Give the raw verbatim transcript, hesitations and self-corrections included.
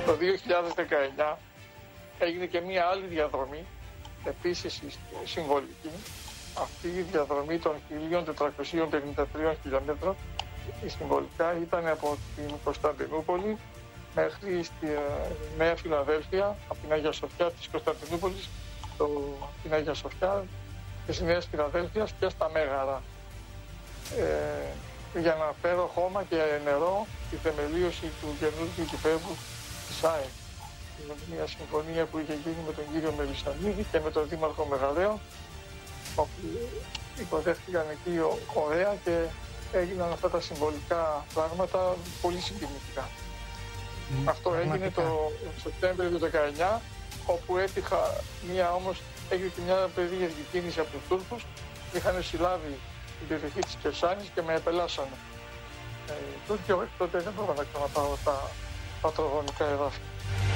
Το δύο χιλιάδες δεκαεννιά έγινε και μία άλλη διαδρομή, επίσης συμβολική. Αυτή η διαδρομή των χίλια τετρακόσιων πενήντα τρία χιλιόμετρων συμβολικά ήταν από την Κωνσταντινούπολη μέχρι στη Νέα Φιλαδέλφια, από την Αγία Σοφιά της Κωνσταντινούπολης, το, την Αγία Σοφιά της Νέας Φιλαδέλφειας και στα Μέγαρα. Ε, για να φέρω χώμα και νερό τη θεμελίωση του καινούργιου γηπέδου της ΑΕΚ. Μια συμφωνία που είχε γίνει με τον κύριο Μελισσανίδη και με τον Δήμαρχο Μεγαλέων, όπου υποδέχτηκαν εκεί ωραία και έγιναν αυτά τα συμβολικά πράγματα πολύ συγκινητικά. Mm, Αυτό πραγματικά. Έγινε το Σεπτέμβριο του δύο χιλιάδες δεκαεννιά, όπου έτυχα μια όμως, έγινε και μια περίεργη κίνηση από τους Τούρκους. Είχαν συλλάβει την περιοχή της Κεσάνης και με επελάσανε. Ε, οι Τούρκοι τότε δεν μπορούσα να ξαναπάω τα πατρογονικά εδάφια.